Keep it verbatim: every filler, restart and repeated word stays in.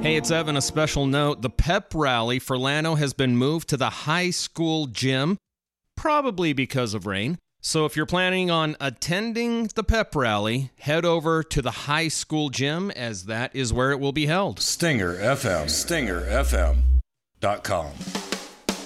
Hey, it's Evan. A special note. The pep rally for Llano has been moved to the high school gym, probably because of rain. So if you're planning on attending the pep rally, head over to the high school gym, as that is where it will be held. Stinger F M, stinger f m dot com.